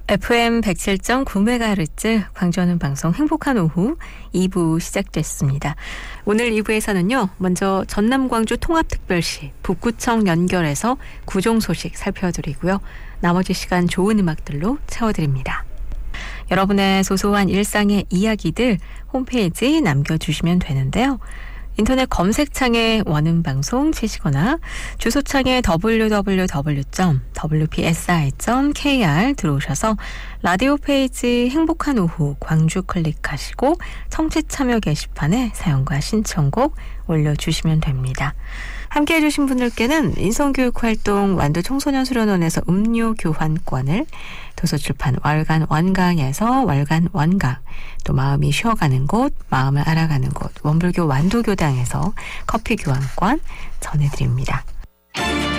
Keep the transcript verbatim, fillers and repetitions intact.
에프엠 백칠 점 구 메가헤르츠 광주하는 방송 행복한 오후 이 부 시작됐습니다. 오늘 이 부에서는요. 먼저 전남 광주 통합특별시 북구청 연결해서 구종 소식 살펴드리고요. 나머지 시간 좋은 음악들로 채워드립니다. 여러분의 소소한 일상의 이야기들 홈페이지 남겨주시면 되는데요. 인터넷 검색창에 원음방송 치시거나 주소창에 더블유 더블유 더블유 점 더블유 피 에스 아이 점 케이 알 들어오셔서 라디오 페이지 행복한 오후 광주 클릭하시고 청취 참여 게시판에 사연과 신청곡 올려주시면 됩니다. 함께해 주신 분들께는 인성교육활동 완도 청소년 수련원에서 음료 교환권을, 도서출판 월간 원강에서 월간 원강, 또 마음이 쉬어가는 곳, 마음을 알아가는 곳 원불교 완도교당에서 커피 교환권 전해드립니다.